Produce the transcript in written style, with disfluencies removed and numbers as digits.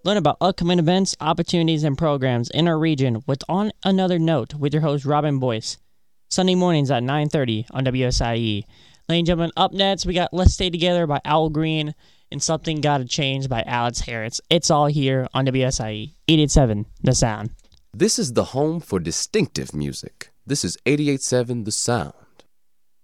Learn about upcoming events, opportunities, and programs in our region with On Another Note with your host, Robin Boyce. Sunday mornings at 9:30 on WSIE. Ladies and gentlemen, up next, we got Let's Stay Together by Al Green and Something Gotta Change by Alex Harris. It's all here on WSIE 88.7 The Sound. This is the home for distinctive music. This is 88.7 The Sound.